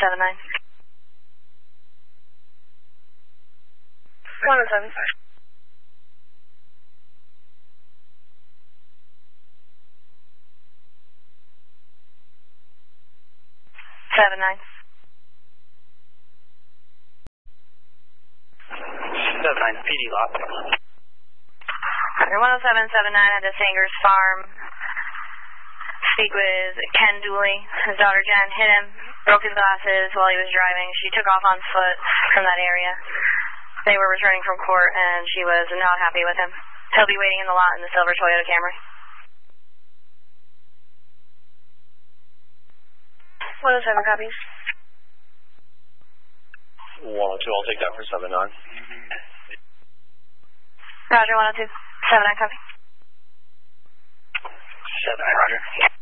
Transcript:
7-9. 107. 7-9. 7-9, PD lot. 107-79 at the Sangers Farm. Speak with Ken Dooley. His daughter Jen hit him, broke his glasses while he was driving. She took off on foot from that area. They were returning from court, and she was not happy with him. He'll be waiting in the lot in the silver Toyota Camry. 107 copies. 102, I'll take that for 7-9. Roger, 102. 7-9 copy. 7-9, Roger.